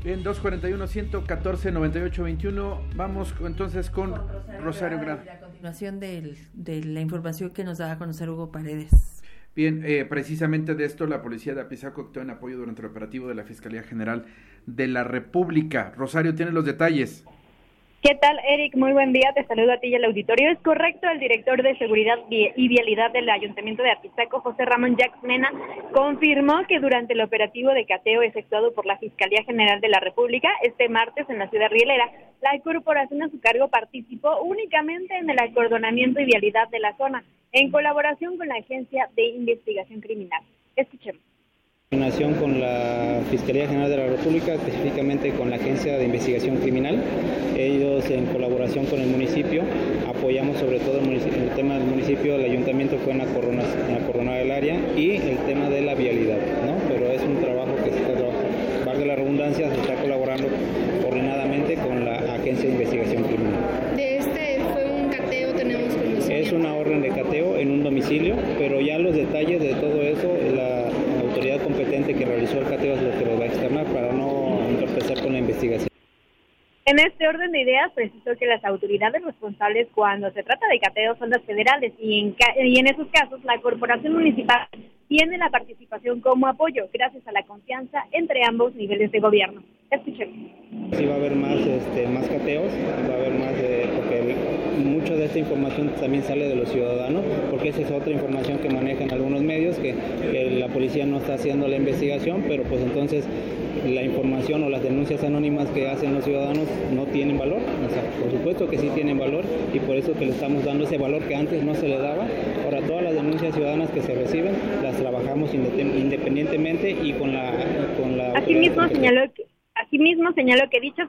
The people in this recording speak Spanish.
Bien, 241-114-9821. Vamos entonces con Rosario Grado. A continuación de la información que nos da a conocer Hugo Paredes. Bien, precisamente de esto la policía de Apizaco actuó en apoyo durante el operativo de la Fiscalía General de la República. Rosario, ¿tiene los detalles? ¿Qué tal, Eric? Muy buen día, te saludo a ti y al auditorio. Es correcto, el director de Seguridad y Vialidad del Ayuntamiento de Apizaco, José Ramón Jacques Mena, confirmó que durante el operativo de cateo efectuado por la Fiscalía General de la República este martes en la ciudad rielera, la corporación a su cargo participó únicamente en el acordonamiento y vialidad de la zona, en colaboración con la Agencia de Investigación Criminal. Escuchemos. En coordinación con la Fiscalía General de la República, específicamente con la Agencia de Investigación Criminal, ellos en colaboración con el municipio, apoyamos sobre todo el tema del municipio, el ayuntamiento fue en acordonada del área y el tema de la vialidad, ¿no? Pero es un trabajo que se está trabajando, valga la redundancia, se está colaborando coordinadamente con la Agencia de Investigación Criminal. De este fue un cateo, tenemos conocimiento. Es una orden de cateo en un domicilio, pero ya los detalles de todo eso, la autoridad competente que realizó el cateo es lo que lo va a externar para no entorpecer con la investigación. En este orden de ideas, precisó que las autoridades responsables cuando se trata de cateos son las federales y en esos casos la corporación municipal tiene la participación como apoyo gracias a la confianza entre ambos niveles de gobierno. Escuchemos. Sí va a haber más cateos, va a haber más porque mucha de esta información también sale de los ciudadanos, porque esa es otra información que manejan algunos medios, que la policía no está haciendo la investigación, pero pues entonces la información o las denuncias anónimas que hacen los ciudadanos no tienen valor. O sea, por supuesto que sí tienen valor y por eso que le estamos dando ese valor que antes no se le daba. Ahora todas las denuncias ciudadanas que se reciben las trabajamos independientemente y con la Asimismo señaló que dichas